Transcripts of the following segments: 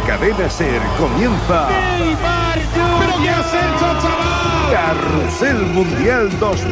Cadena SER comienza... ¡Neymar! ¿Pero qué has hecho, chaval? Carrusel Mundial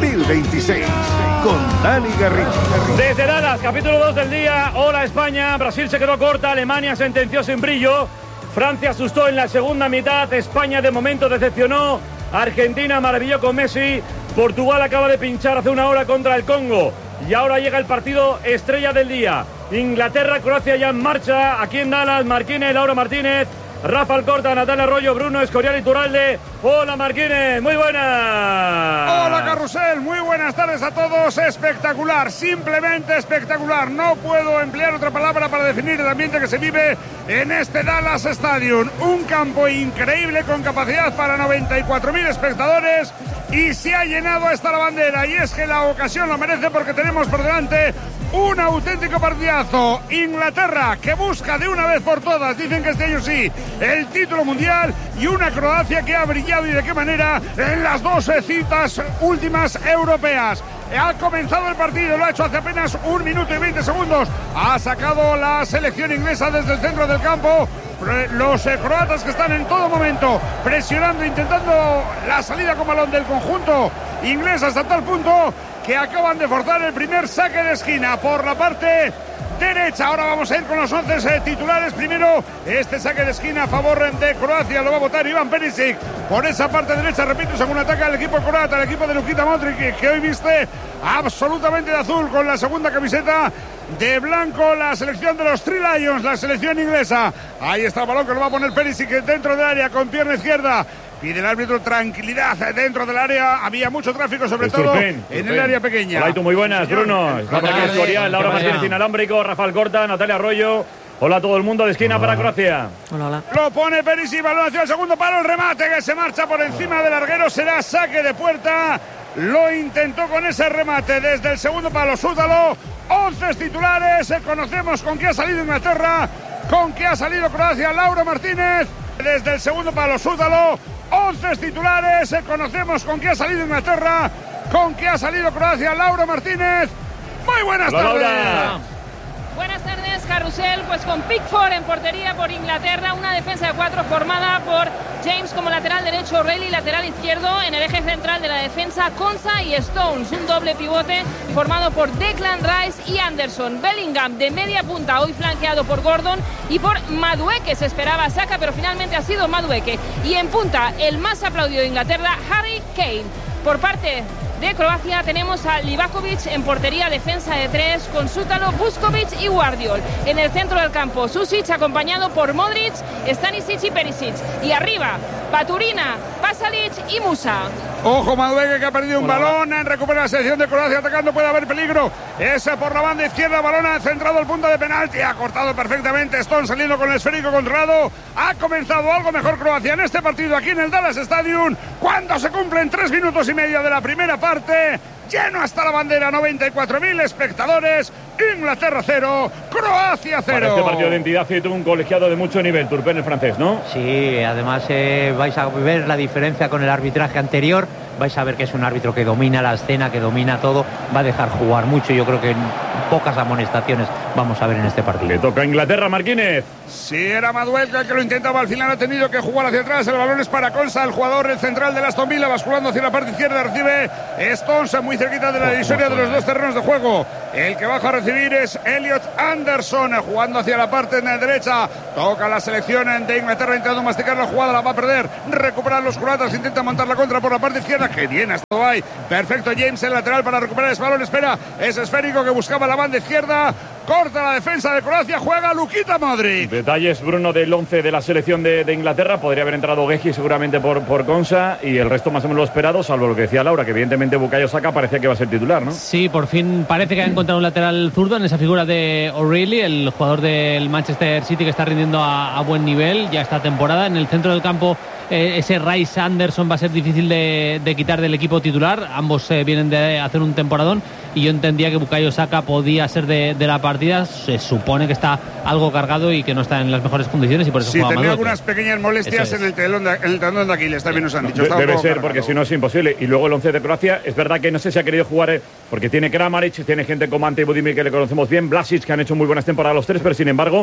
2026 con Dani Garrido. Desde Dallas, capítulo 2 del día. Hola España, Brasil se quedó corta, Alemania sentenció sin brillo, Francia asustó en la segunda mitad, España de momento decepcionó, Argentina maravilló con Messi, Portugal acaba de pinchar hace una hora contra el Congo y ahora llega el partido estrella del día. Inglaterra, Croacia ya en marcha, aquí en Dallas, Marquínez, Laura Martínez, Rafa Alcorta, Natalia Arroyo, Bruno Escorial y Iturralde. Hola Marquínez, muy buenas. Hola Carrusel, muy buenas tardes a todos. Espectacular, simplemente espectacular. No puedo emplear otra palabra para definir el ambiente que se vive en este Dallas Stadium. Un campo increíble con capacidad para 94.000 espectadores y se ha llenado hasta la bandera. Y es que la ocasión lo merece porque tenemos por delante un auténtico partidazo. Inglaterra que busca de una vez por todas, dicen que este año sí, el título mundial, y una Croacia que ha brillado y de qué manera en las 12 citas últimas europeas. Ha comenzado el partido, lo ha hecho hace apenas 1 minuto y 20 segundos. Ha sacado la selección inglesa desde el centro del campo. Los croatas que están en todo momento presionando, intentando la salida con balón del conjunto inglés hasta tal punto que acaban de forzar el primer saque de esquina por la parte derecha. Ahora vamos a ir con los 11 titulares. Primero, este saque de esquina a favor de Croacia lo va a votar Ivan Perisic. Por esa parte derecha, repito, según ataca el equipo croata, el equipo de Luka Modric, que hoy viste absolutamente de azul con la segunda camiseta de blanco, la selección de los Three Lions, la selección inglesa. Ahí está el balón que lo va a poner Perisic dentro del área con pierna izquierda. Pide el árbitro tranquilidad dentro del área. Había mucho tráfico, sobre todo en el área pequeña. Hola, y tú, muy buenas, Bruno. Estamos aquí en Escorial, Laura Martínez inalámbrico, Rafael Corta, Natalia Arroyo. Hola a todo el mundo de esquina para Croacia. Hola. Lo pone Perisic, balón hacia el segundo palo, el remate que se marcha por encima del larguero, será saque de puerta. Lo intentó con ese remate desde el segundo palo, Sútalo. 11 titulares, conocemos con qué ha salido Inglaterra, con qué ha salido Croacia. Laura Martínez, desde el segundo palo, Sútalo. 11 titulares, conocemos con qué ha salido Inglaterra, con qué ha salido Croacia. Laura Martínez, muy buenas tardes. Laura. Buenas tardes, Carrusel. Pues con Pickford en portería por Inglaterra, una defensa de 4 formada por James como lateral derecho, O'Reilly lateral izquierdo, en el eje central de la defensa Konsa y Stones, un doble pivote formado por Declan Rice y Anderson. Bellingham de media punta, hoy flanqueado por Gordon y por Madueke. Se esperaba Saka, pero finalmente ha sido Madueke. Y en punta, el más aplaudido de Inglaterra, Harry Kane. Por parte de Croacia tenemos a Livakovic en portería, defensa de 3 con Sútalo, Vuskovic y Guardiol. En el centro del campo, Susic acompañado por Modric, Stanisic y Perisic. Y arriba, Baturina, Pasalic y Musa. Ojo Madueke, que ha perdido un balón, recupera la selección de Croacia, atacando, puede haber peligro. Ese por la banda izquierda, balón centrado al punto de penalti, ha cortado perfectamente Stone saliendo con el esférico controlado. Ha comenzado algo mejor Croacia en este partido aquí en el Dallas Stadium, cuando se cumplen 3 minutos y medio de la primera parte. Lleno hasta la bandera, 94.000 espectadores. Inglaterra 0, Croacia 0. Para este partido de entidad tuvo un colegiado de mucho nivel, Turpin, el francés, ¿no? Sí, además vais a ver la diferencia con el arbitraje anterior. Vais a ver que es un árbitro que domina la escena, que domina todo. Va a dejar jugar mucho. Yo creo que en pocas amonestaciones vamos a ver en este partido. Le toca a Inglaterra, Marquínez. Sí, era Madueke el que lo intentaba, al final ha tenido que jugar hacia atrás. El balón es para Konsa, el jugador el central de Aston Villa, basculando hacia la parte izquierda, recibe Stones muy cerquita de la divisoria de los dos terrenos de juego. El que baja a recibir es Elliot Anderson, jugando hacia la parte derecha. Toca la selección de Inglaterra, intentando masticar la jugada, la va a perder. Recuperan los croatas, intenta montar la contra por la parte izquierda. Que bien ha estado ahí. Perfecto James, el lateral para recuperar ese balón. Espera, ese esférico que buscaba la banda izquierda. Corta la defensa de Croacia, juega Luka Modric. Detalles, Bruno, del 11 de la selección de Inglaterra. Podría haber entrado Geji seguramente por Konsa y el resto más o menos lo esperado, salvo lo que decía Laura, que evidentemente Bukayo Saka parecía que iba a ser titular, ¿no? Sí, por fin parece que ha encontrado un lateral zurdo en esa figura de O'Reilly, el jugador del Manchester City que está rindiendo a buen nivel ya esta temporada. En el centro del campo ese Rice Anderson va a ser difícil de quitar del equipo titular. Ambos vienen de hacer un temporadón y yo entendía que Bukayo Saka podía ser de la partida. Se supone que está algo cargado y que no está en las mejores condiciones y por eso juega Madueke. Sí, tenía algunas pequeñas molestias en el tendón de Aquiles, también nos han dicho. Debe ser, porque si no es imposible. Y luego el 11 de Croacia, es verdad que no sé si ha querido jugar porque tiene Kramaric, tiene gente como Ante Budimir que le conocemos bien, Vlasic, que han hecho muy buenas temporadas los tres, pero sin embargo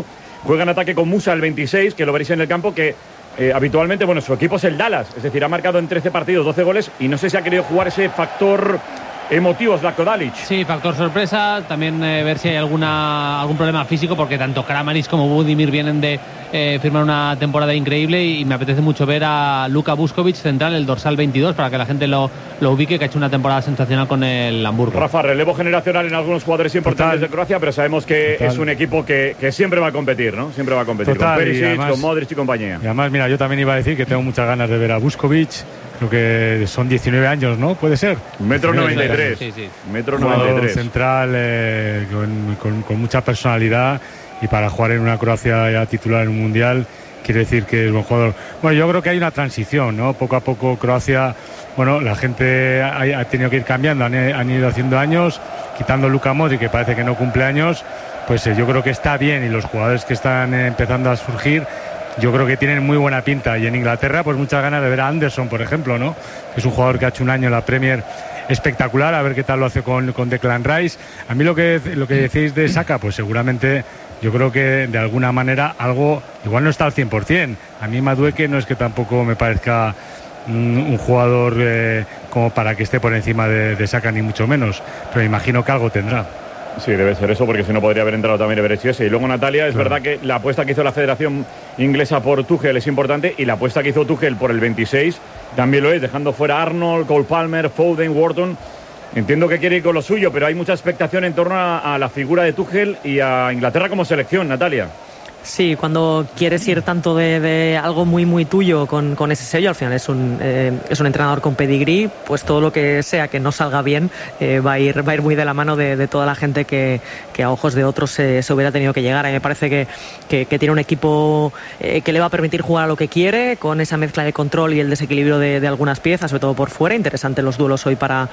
juega en ataque con Musa, el 26, que lo veréis en el campo, que habitualmente, bueno, su equipo es el Dallas, es decir, ha marcado en 13 partidos 12 goles y no sé si ha querido jugar ese factor emotivo Zlatko Dalic. Sí, factor sorpresa, también ver si hay algún problema físico, porque tanto Kramaric como Budimir vienen de firmar una temporada increíble y me apetece mucho ver a Luka Vuskovic, central, el dorsal 22, para que la gente lo ubique, que ha hecho una temporada sensacional con el Hamburgo. Rafa, relevo generacional en algunos jugadores importantes de Croacia, pero sabemos que es un equipo que siempre va a competir, ¿no? Siempre va a competir con Perisic, además, con Modric y compañía. Y además, mira, yo también iba a decir que tengo muchas ganas de ver a Vuskovic. Creo que son 19 años, ¿no? ¿Puede ser? 1,93 m. Sí, sí. 1,93 m. Central con mucha personalidad, y para jugar en una Croacia ya titular en un Mundial, quiere decir que es buen jugador. Bueno, yo creo que hay una transición, ¿no? Poco a poco Croacia, bueno, la gente ha tenido que ir cambiando, han ido haciendo años, quitando Luka Modric, que parece que no cumple años, pues yo creo que está bien, y los jugadores que están empezando a surgir, yo creo que tienen muy buena pinta. Y en Inglaterra, pues muchas ganas de ver a Anderson, por ejemplo, ¿no? Que es un jugador que ha hecho un año en la Premier espectacular, a ver qué tal lo hace con Declan Rice. A mí lo que decís de Saka, pues seguramente, yo creo que de alguna manera algo, igual no está al 100%. A mí Madueke no es que tampoco me parezca un jugador como para que esté por encima de Saka, ni mucho menos, pero imagino que algo tendrá. Sí, debe ser eso, porque si no podría haber entrado también Everett. Y luego, Natalia, es verdad que la apuesta que hizo la Federación Inglesa por Tuchel es importante, y la apuesta que hizo Tuchel por el 26 también lo es, dejando fuera a Arnold, Cole Palmer, Foden, Wharton. Entiendo que quiere ir con lo suyo, pero hay mucha expectación en torno a la figura de Tuchel y a Inglaterra como selección, Natalia. Sí, cuando quieres ir tanto de algo muy muy tuyo con ese sello, al final es un entrenador con pedigrí, pues todo lo que sea que no salga bien va a ir muy de la mano de toda la gente que a ojos de otros se hubiera tenido que llegar. A mí me parece que tiene un equipo que le va a permitir jugar a lo que quiere, con esa mezcla de control y el desequilibrio de algunas piezas, sobre todo por fuera. Interesante los duelos hoy para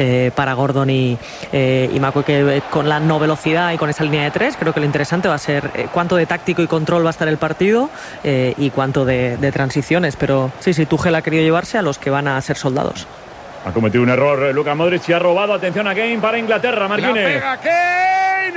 Gordon y Madueke, con la no velocidad y con esa línea de tres. Creo que lo interesante va a ser cuánto de táctico y control va a estar el partido, y cuánto de transiciones, pero sí, Tuchel ha querido llevarse a los que van a ser soldados. Ha cometido un error Luka Modric y ha robado. Atención a Kane para Inglaterra, Marquines. La pega Kane,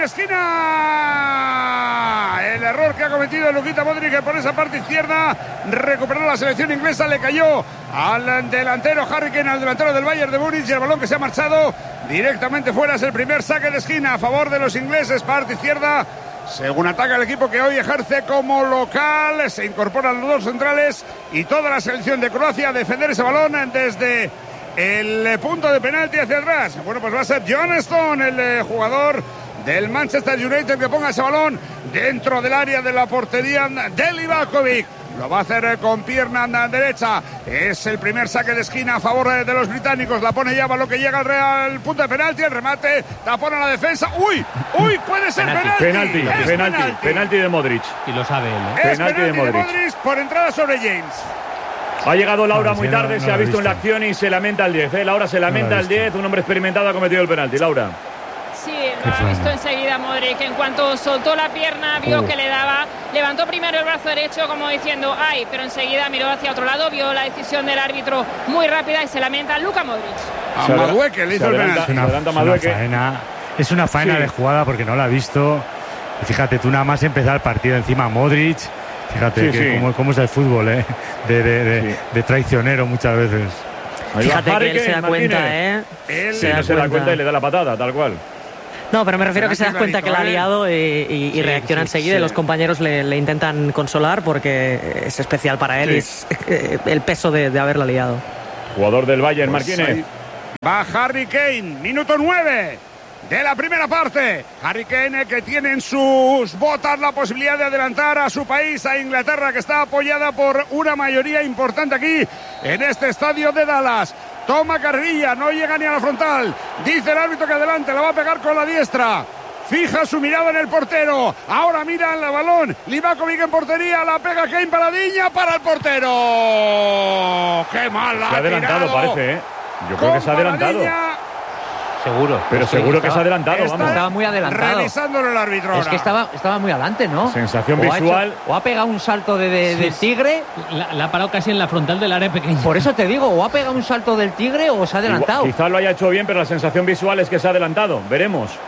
esquina. El error que ha cometido Luka Modric por esa parte izquierda. Recuperó la selección inglesa, le cayó al delantero Harry Kane, al delantero del Bayern de Múnich, y el balón que se ha marchado directamente fuera. Es el primer saque de esquina a favor de los ingleses, parte izquierda. Según ataca el equipo que hoy ejerce como local, se incorporan los dos centrales y toda la selección de Croacia a defender ese balón desde el punto de penalti hacia atrás. Bueno, pues va a ser John Stone, el jugador del Manchester United, que ponga ese balón dentro del área de la portería de Livakovic. Lo va a hacer con pierna derecha. Es el primer saque de esquina a favor de los británicos. La pone ya lo que llega al Real punto de penalti. El remate, tapón a la defensa. ¡Uy! Puede ser penalti de Modric. Y lo sabe él, ¿eh? Es penalti de Modric por entrada sobre James. Ha llegado Laura muy tarde, se ha visto en la acción y se lamenta el 10. Laura se lamenta el 10. Un hombre experimentado ha cometido el penalti. Laura. Sí, lo ha visto enseguida Modric. En cuanto soltó la pierna, vio que le daba, levantó primero el brazo derecho como diciendo ¡ay!, pero enseguida miró hacia otro lado, vio la decisión del árbitro muy rápida y se lamenta Luka Modric. A Madueke le hizo el penalti. Es una faena de jugada, porque no la ha visto. Y fíjate, tú nada más empezar el partido, encima Modric. Fíjate cómo es el fútbol, de traicionero muchas veces. Fíjate que él se da cuenta, Él se da cuenta y le da la patada, tal cual. No, pero me refiero a que se da cuenta que la ha liado y reacciona enseguida. Y los compañeros le intentan consolar, porque es especial para él, y es el peso de haberla liado. Jugador del Bayern, Marquines. Va Harry Kane, minuto 9 de la primera parte. Harry Kane, que tiene en sus botas la posibilidad de adelantar a su país, a Inglaterra, que está apoyada por una mayoría importante aquí en este estadio de Dallas. Toma carrilla, no llega ni a la frontal. Dice el árbitro que adelante, la va a pegar con la diestra. Fija su mirada en el portero. Ahora mira el balón. Livakovic en portería. La pega Kane, paradilla para el portero. ¡Qué mal la ha adelantado, tirado! Parece, Yo creo que se ha adelantado. Seguro. Pero sí, seguro que se ha adelantado. Estaba muy adelantado. Revisándolo el árbitro ahora. Es que estaba muy adelante, ¿no? Sensación visual. O ha pegado un salto del tigre. La ha parado casi en la frontal del área pequeña. Por eso te digo, o ha pegado un salto del tigre o se ha adelantado. Quizás lo haya hecho bien, pero la sensación visual es que se ha adelantado. Veremos.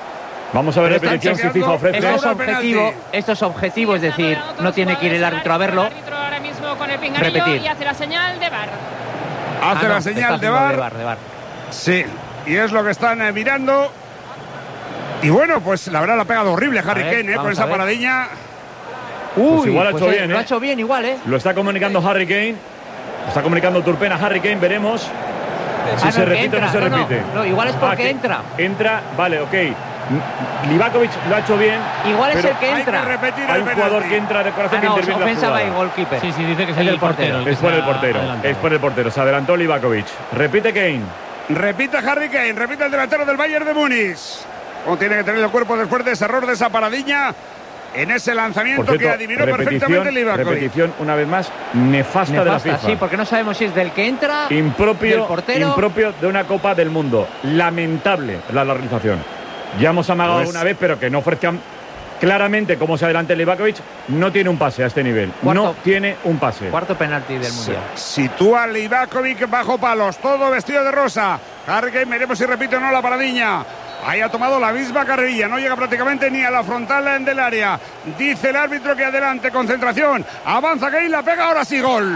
Vamos a ver la repetición si FIFA ofrece. Esto es objetivo, es decir, no tiene que ir el árbitro a verlo. El árbitro ahora mismo con el pinganillo Repetir. y hace la señal de VAR. Hace la señal de VAR. De VAR. Sí, y es lo que están mirando. Y bueno, pues la verdad la ha pegado horrible Harry Kane, con esa paradiña. Pues igual ha hecho bien, Lo ha hecho bien igual, Lo está comunicando Harry Kane. Está comunicando Turpin a Harry Kane, veremos si se repite o no se repite. No, igual es porque entra. Entra, vale, ok. Livakovic lo ha hecho bien. Igual es el que entra. Hay un jugador que entra de corazón que interviene en la jugada. Va goalkeeper. Sí, dice que es el portero. Es por el portero. Es por el portero. Se adelantó Livakovic. Repite Kane. Repite Harry Kane. Repite el delantero del Bayern de Múnich. ¿Cómo tiene que tener el cuerpo después de ese error, de esa paradiña? En ese lanzamiento, cierto, que adivinó perfectamente Livakovic. Repetición, una vez más, nefasta de la FIFA. Sí, porque no sabemos si es del que entra, impropio, del portero. Impropio de una Copa del Mundo. Lamentable la realización. Ya hemos amagado una vez, pero que no ofrezcan claramente cómo se adelante Livakovic. No tiene un pase a este nivel. No tiene un pase. Cuarto penalti del Mundial. Sitúa Livakovic bajo palos, todo vestido de rosa. Harry Kane, veremos si repite o no la paradiña. Ahí ha tomado la misma carrerilla, no llega prácticamente ni a la frontal del área. Dice el árbitro que adelante, concentración. Avanza Kane, la pega, ahora sí, gol.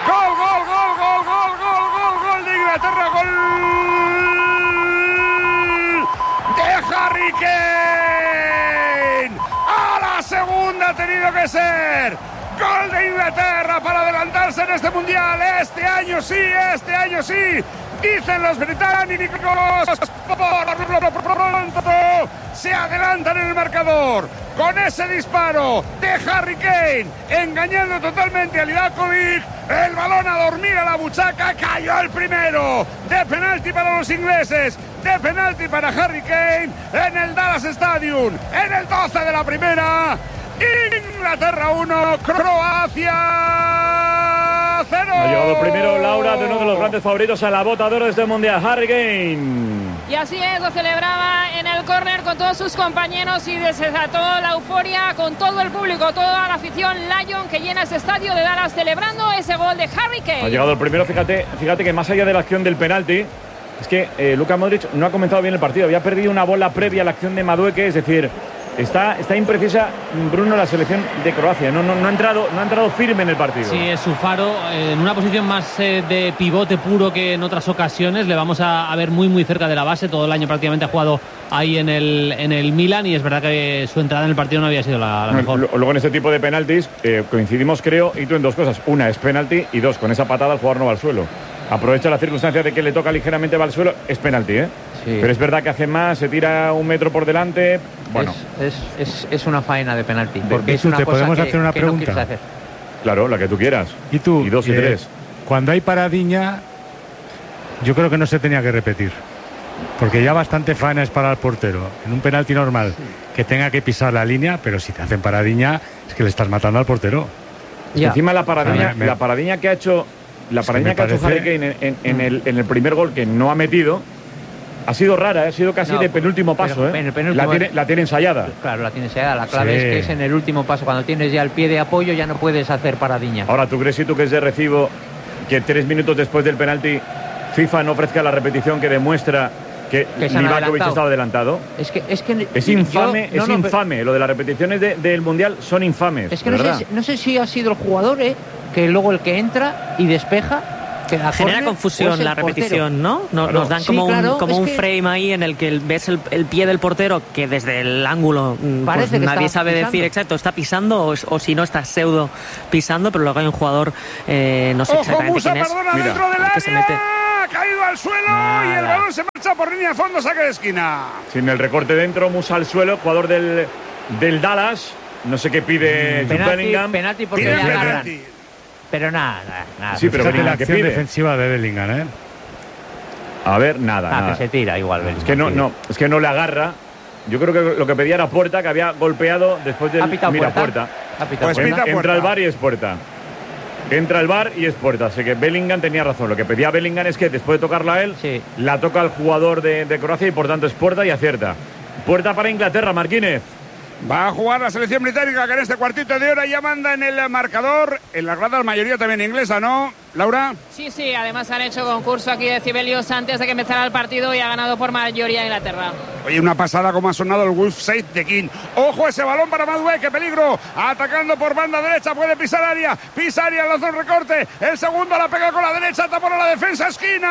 Gol de Inglaterra, gol de Harry Kane. A la segunda ha tenido que ser. Gol de Inglaterra para adelantarse en este mundial. Este año sí. Dicen los británicos, pronto se adelantan en el marcador con ese disparo de Harry Kane, engañando totalmente a Livakovic. El balón a dormir a la buchaca, cayó el primero. De penalti para los ingleses, de penalti para Harry Kane en el Dallas Stadium, en el 12 de la primera. Inglaterra 1, Croacia 0. Ha llegado primero Laura, de uno de los grandes favoritos a la botadora de este mundial, Harry Kane. Y así es, lo celebraba en el córner con todos sus compañeros y desató la euforia con todo el público, toda la afición Lion que llena ese estadio de Dallas celebrando ese gol de Harry Kane. Ha llegado el primero, fíjate que más allá de la acción del penalti, es que Luka Modric no ha comenzado bien el partido, había perdido una bola previa a la acción de Madueke, es decir, está imprecisa Bruno la selección de Croacia, no ha entrado firme en el partido. Sí, es su faro, en una posición más de pivote puro que en otras ocasiones. Le vamos a ver muy cerca de la base, todo el año prácticamente ha jugado ahí en el Milan y es verdad que su entrada en el partido no había sido la mejor. Luego en este tipo de penaltis coincidimos, creo, y tú en dos cosas. Una es penalti y dos, con esa patada el jugador no va al suelo. Aprovecha la circunstancia de que le toca ligeramente va al suelo, es penalti, Sí. Pero es verdad que hace más, se tira un metro por delante. Bueno, es una faena de penalti. Porque es una ¿te cosa podemos hacer una pregunta? No quieres hacer. Claro, la que tú quieras. ¿Y tú? Y dos y tres. Cuando hay paradiña, yo creo que no se tenía que repetir. Porque ya bastante faena es para el portero. En un penalti normal, que tenga que pisar la línea, pero si te hacen paradiña, es que le estás matando al portero. Encima la paradiña que ha hecho. La paradiña que ha hecho Harry Kane en el primer gol que no ha metido ha sido rara, ha sido casi de penúltimo paso. La tiene ensayada. Claro, la tiene ensayada. La clave es que es en el último paso. Cuando tienes ya el pie de apoyo ya no puedes hacer paradiña. Ahora, ¿tú crees, si tú que es de recibo, que 3 minutos después del penalti FIFA no ofrezca la repetición que demuestra que Livakovic estaba adelantado? Es infame, infame. Lo de las repeticiones del Mundial son infames. Es que no sé si ha sido el jugador, que luego el que entra y despeja. Genera confusión la repetición, ¿no? Nos dan como un frame ahí en el que ves el pie del portero que desde el ángulo pues nadie sabe decir exacto, está pisando o si no está pseudo pisando, pero luego hay un jugador, no sé exactamente quién es. Dentro del área, se mete. Ha caído al suelo y el balón se marcha por línea de fondo, saque de esquina. Sin el recorte dentro, Musa al suelo, jugador del Dallas. No sé qué pide Bellingham. Penalti porque le agarran. Pero nada. Sí, pero la acción defensiva de Bellingham, A ver, nada. Que se tira igual Bellingham. Es que no le agarra. Yo creo que lo que pedía era Puerta, que había golpeado después del... Puerta. Pues entra el VAR y es Puerta. Entra el VAR y es Puerta. Así que Bellingham tenía razón. Lo que pedía Bellingham es que después de tocarla a él, la toca al jugador de Croacia y por tanto es Puerta y acierta. Puerta para Inglaterra, Marquínez. Va a jugar la selección británica que en este cuartito de hora ya manda en el marcador. En las gradas mayoría también inglesa, ¿no? Laura. Sí, además han hecho concurso aquí de decibelios antes de que empezara el partido y ha ganado por mayoría Inglaterra. Oye, una pasada como ha sonado el Wolf Save de King. Ojo ese balón para Madueke, qué peligro. Atacando por banda derecha, puede pisar área. Pisa área, lanza un recorte. El segundo la pega con la derecha, tapó la defensa,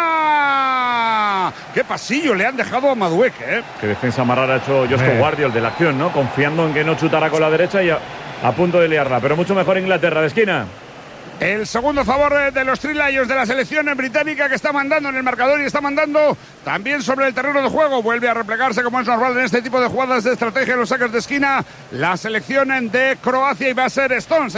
esquina. Qué pasillo le han dejado a Madueke, ¿eh? Qué defensa más rara ha hecho Josko Guardiola de la acción, ¿no? Confiando en que no chutará con la derecha y a punto de liarla. Pero mucho mejor Inglaterra de esquina. El segundo favor de los Three Lions de la selección británica, que está mandando en el marcador y está mandando también sobre el terreno de juego. Vuelve a replegarse como es normal en este tipo de jugadas de estrategia, los saques de esquina. La selección de Croacia, y va a ser Stones,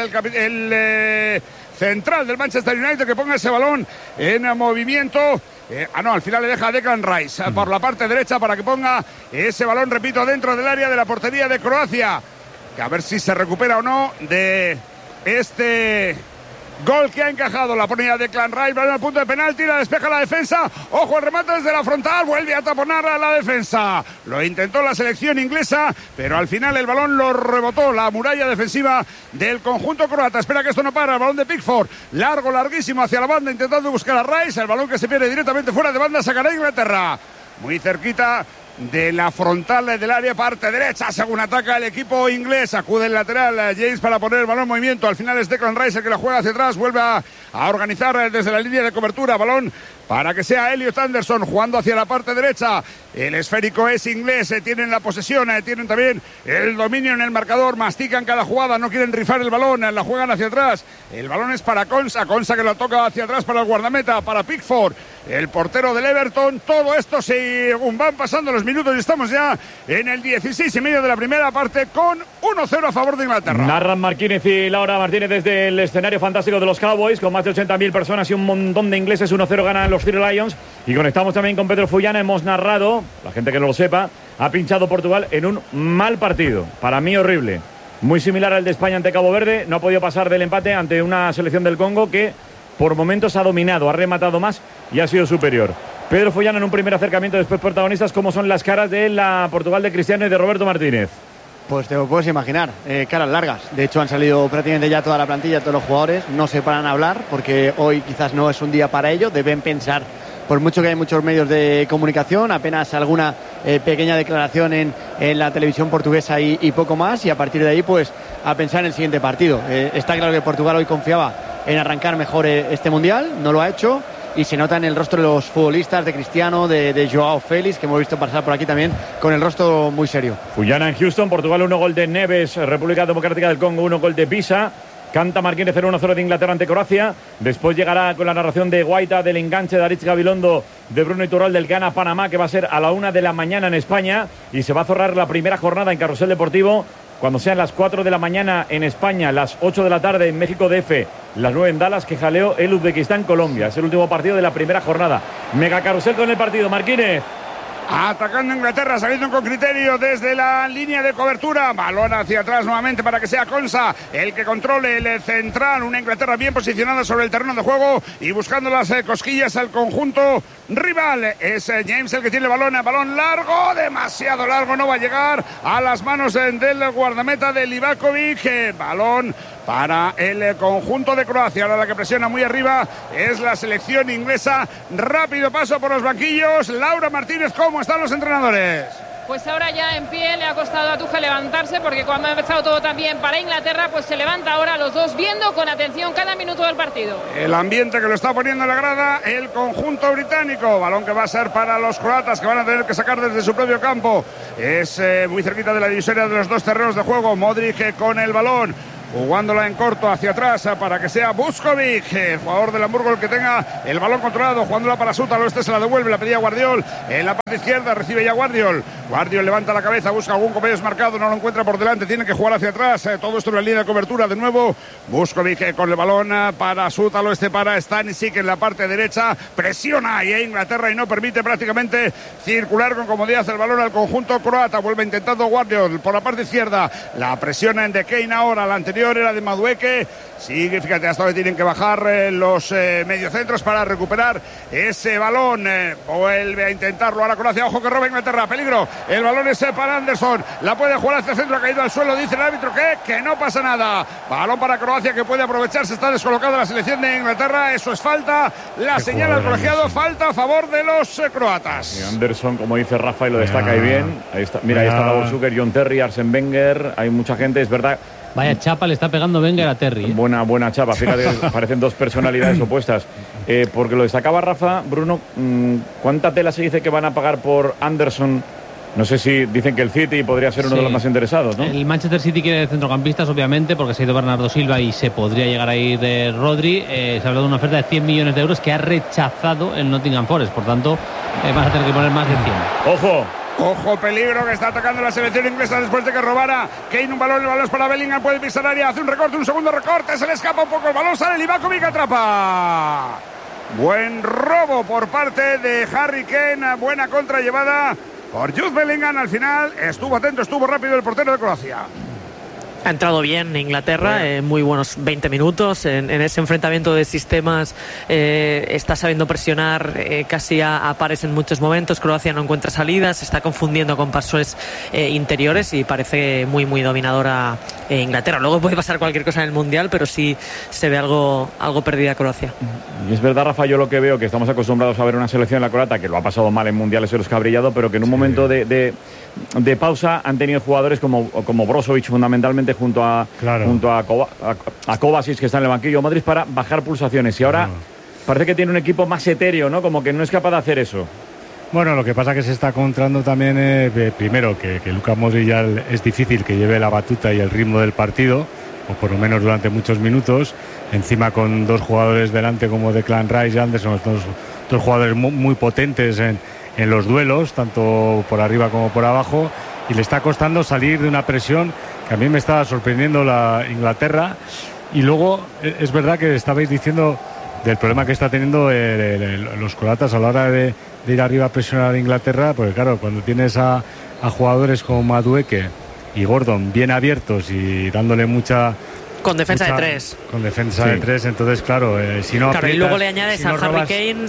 el central del Manchester United, que ponga ese balón en movimiento. Al final le deja a Declan Rice por la parte derecha para que ponga ese balón, repito, dentro del área de la portería de Croacia. Que a ver si se recupera o no de este gol que ha encajado. La ponía Declan Rice, va al punto de penalti, la despeja la defensa. Ojo, el remate desde la frontal, vuelve a taponar a la defensa. Lo intentó la selección inglesa, pero al final el balón lo rebotó la muralla defensiva del conjunto croata. Espera que esto no para, el balón de Pickford, larguísimo hacia la banda, intentando buscar a Rice. El balón que se pierde directamente fuera de banda, sacará Inglaterra. Muy cerquita de la frontal del área, parte derecha, según ataca el equipo inglés. Acude el lateral James para poner el balón en movimiento. Al final es Declan Rice el que la juega hacia atrás, vuelve a organizar desde la línea de cobertura, balón para que sea Elliot Anderson jugando hacia la parte derecha. El esférico es inglés, tienen la posesión, tienen también el dominio en el marcador, mastican cada jugada, no quieren rifar el balón, la juegan hacia atrás. El balón es para Konsa que lo toca hacia atrás para el guardameta, para Pickford, el portero del Everton. Todo esto según van pasando los minutos y estamos ya en el 16:30 de la primera parte con 1-0 a favor de Inglaterra. Narran Martínez y Laura Martínez desde el escenario fantástico de los Cowboys, con más de 80.000 personas y un montón de ingleses. 1-0 ganan los Three Lions, y conectamos también con Pedro Fullana. Hemos narrado, la gente que no lo sepa, ha pinchado Portugal en un mal partido, para mí horrible, muy similar al de España ante Cabo Verde. No ha podido pasar del empate ante una selección del Congo que por momentos ha dominado, ha rematado más y ha sido superior. Pedro Fullana en un primer acercamiento, después protagonistas. ¿Cómo son las caras de la Portugal de Cristiano y de Roberto Martínez? Pues te lo puedes imaginar, caras largas. De hecho han salido prácticamente ya toda la plantilla, todos los jugadores. No se paran a hablar porque hoy quizás no es un día para ello. Deben pensar, por mucho que hay muchos medios de comunicación, apenas alguna pequeña declaración en la televisión portuguesa y poco más. Y a partir de ahí pues a pensar en el siguiente partido. Está claro que Portugal hoy confiaba en arrancar mejor este Mundial, no lo ha hecho. Y se nota en el rostro de los futbolistas, de Cristiano, de Joao Félix, que hemos visto pasar por aquí también, con el rostro muy serio. Fullana en Houston, Portugal 1 gol de Neves, República Democrática del Congo 1 gol de Pisa. Canta Marquínez 0-1-0 de Inglaterra ante Croacia. Después llegará con la narración de Guaita del enganche de Aritz Gabilondo, de Bruno Iturralde del Ghana-Panamá, que va a ser a la 1 de la mañana en España. Y se va a cerrar la primera jornada en Carrusel Deportivo cuando sean las 4 de la mañana en España, las 8 de la tarde en México DF, las 9 en Dallas, que jaleó el Uzbekistán-Colombia. Es el último partido de la primera jornada. Mega carrusel con el partido, Marquínez. Atacando Inglaterra, saliendo con criterio desde la línea de cobertura. Balón hacia atrás nuevamente para que sea Konsa el que controle el central. Una Inglaterra bien posicionada sobre el terreno de juego y buscando las cosquillas al conjunto rival. Es James el que tiene el balón. Balón largo, demasiado largo. No va a llegar a las manos del guardameta de Livakovic. Balón para el conjunto de Croacia. Ahora la que presiona muy arriba es la selección inglesa. Rápido paso por los banquillos. Laura Martínez, ¿cómo están los entrenadores? Pues ahora ya en pie, le ha costado a Tuchel levantarse, porque cuando ha empezado todo tan bien para Inglaterra, pues se levanta ahora los dos, viendo con atención cada minuto del partido. El ambiente que lo está poniendo en la grada el conjunto británico. Balón que va a ser para los croatas, que van a tener que sacar desde su propio campo. Es muy cerquita de la divisoria de los dos terrenos de juego. Modric con el balón, jugándola en corto hacia atrás para que sea Vuskovic, el jugador del Hamburgo, el que tenga el balón controlado, jugándola para Sútalo. Este se la devuelve, la pedía Guardiol en la parte izquierda, recibe ya Guardiol levanta la cabeza, busca algún compañero marcado, no lo encuentra por delante, tiene que jugar hacia atrás, todo esto en la línea de cobertura de nuevo. Vuskovic con el balón para Sútalo, para Stanisic en la parte derecha, presiona y Inglaterra y no permite prácticamente circular con comodidad el balón al conjunto croata. Vuelve intentando Guardiol por la parte izquierda, la presiona en De Kane ahora, la anterior anterior era de Madueke. Sigue, fíjate, hasta donde tienen que bajar los mediocentros para recuperar ese balón. Vuelve a intentarlo ahora Croacia. Ojo que roba Inglaterra, peligro. El balón es para Anderson. La puede jugar hacia el centro, ha caído al suelo. Dice el árbitro que no pasa nada. Balón para Croacia que puede aprovecharse. Está descolocada la selección de Inglaterra. Eso es falta. La señal al colegiado. Falta a favor de los croatas. Y Anderson, como dice Rafa, y lo destaca ahí bien. Ahí está, mira, ahí está Davor Suker, John Terry, Arsene Wenger. Hay mucha gente, es verdad. Vaya chapa le está pegando Wenger a Terry. Buena chapa, fíjate, parecen dos personalidades opuestas. Porque lo destacaba Rafa, Bruno, ¿cuánta tela se dice que van a pagar por Anderson? No sé si dicen que el City podría ser uno de los más interesados, ¿no? El Manchester City quiere centrocampistas, obviamente, porque se ha ido Bernardo Silva y se podría llegar a ir de Rodri. Se ha hablado de una oferta de 100 millones de euros que ha rechazado el Nottingham Forest. Por tanto, vas a tener que poner más de 100. ¡Ojo! Ojo, peligro que está atacando la selección inglesa después de que robara Kane un balón. El balón es para Bellingham, puede pisar área, hace un recorte, un segundo recorte, se le escapa un poco el balón, sale Livakovic, atrapa. Buen robo por parte de Harry Kane, buena contra llevada por Jude Bellingham. Al final estuvo atento, estuvo rápido el portero de Croacia. Ha entrado bien Inglaterra, muy buenos 20 minutos en ese enfrentamiento de sistemas. Está sabiendo presionar casi a pares en muchos momentos. Croacia no encuentra salidas, se está confundiendo con pasos interiores y parece muy dominadora Inglaterra. Luego puede pasar cualquier cosa en el Mundial, pero sí se ve algo perdida Croacia. Y es verdad, Rafa, yo lo que veo, que estamos acostumbrados a ver una selección en la croata que lo ha pasado mal en mundiales en los que ha brillado, pero que en un momento de pausa han tenido jugadores como Brozovic, fundamentalmente junto a Kovacic, que está en el banquillo, Modric, para bajar pulsaciones. Y ahora parece que tiene un equipo más etéreo, ¿no? Como que no es capaz de hacer eso. Bueno, lo que pasa es que se está encontrando también, primero, que Luka Modric ya es difícil que lleve la batuta y el ritmo del partido, o por lo menos durante muchos minutos. Encima con dos jugadores delante como Declan Rice y Anderson, dos jugadores muy potentes en los duelos, tanto por arriba como por abajo, y le está costando salir de una presión que a mí me estaba sorprendiendo la Inglaterra. Y luego es verdad que estabais diciendo del problema que está teniendo los croatas a la hora de ir arriba a presionar a Inglaterra, porque claro, cuando tienes a jugadores como Madueke y Gordon bien abiertos y dándole mucha... Con defensa de tres. Con defensa de tres, entonces claro, si no aprietas, y luego le añades a Harry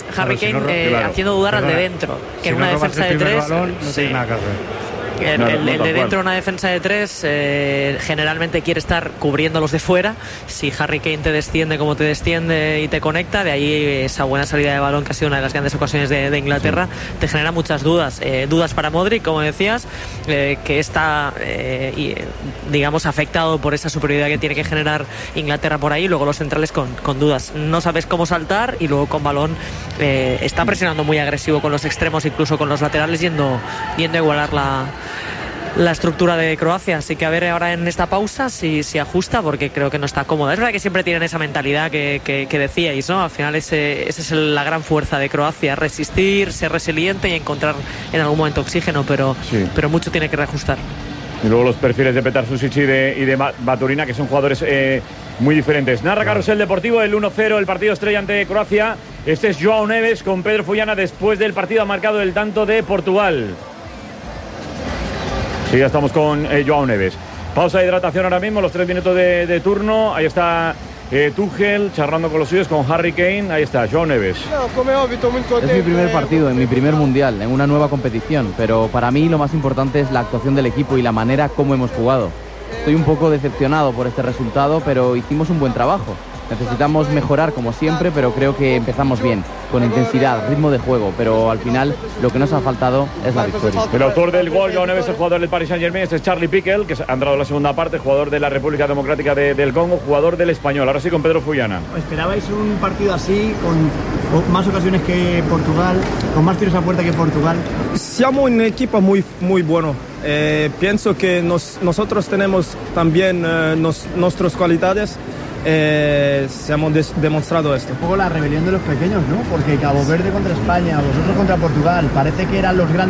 Kane haciendo dudar al de dentro, que en una defensa de tres balón, no tiene nada que hacer. El de dentro, una defensa de tres, generalmente quiere estar cubriendo los de fuera. Si Harry Kane te desciende como te desciende y te conecta, de ahí esa buena salida de balón que ha sido una de las grandes ocasiones de Inglaterra, te genera muchas dudas. Dudas para Modric, como decías, que está digamos afectado por esa superioridad que tiene que generar Inglaterra por ahí. Luego los centrales con dudas, no sabes cómo saltar, y luego con balón está presionando muy agresivo con los extremos, incluso con los laterales, yendo a igualar la estructura de Croacia. Así que a ver ahora en esta pausa si ajusta, porque creo que no está cómoda. Es verdad que siempre tienen esa mentalidad que decíais, ¿no? Al final esa es la gran fuerza de Croacia: resistir, ser resiliente y encontrar en algún momento oxígeno, pero mucho tiene que reajustar. Y luego los perfiles de Petar Susic y de Baturina, que son jugadores muy diferentes. Narra Carrusel Deportivo, el 1-0, el partido estrella ante Croacia. Este es João Neves con Pedro Fullana. Después del partido ha marcado el tanto de Portugal. Sí, ya estamos con João Neves. Pausa de hidratación ahora mismo, los 3 minutos de turno. Ahí está Tuchel charlando con los suyos, con Harry Kane. Ahí está, João Neves. Es mi primer partido, en mi primer mundial, en una nueva competición. Pero para mí lo más importante es la actuación del equipo y la manera como hemos jugado. Estoy un poco decepcionado por este resultado, pero hicimos un buen trabajo. Necesitamos mejorar como siempre, pero creo que empezamos bien, con intensidad, ritmo de juego, pero al final lo que nos ha faltado es la victoria. El autor del gol, João Neves, el jugador del Paris Saint-Germain, este es Charlie Piquel, que ha entrado en la segunda parte, jugador de la República Democrática del Congo, jugador del Español. Ahora sí con Pedro Fullana. ¿Esperabais un partido así, con más ocasiones que Portugal, con más tiros a puerta que Portugal? Somos un equipo muy bueno. Pienso que nosotros tenemos también nuestras cualidades. Se hemos demostrado esto. Un poco la rebelión de los pequeños, ¿no? Porque Cabo Verde contra España, vosotros contra Portugal, parece que eran los grandes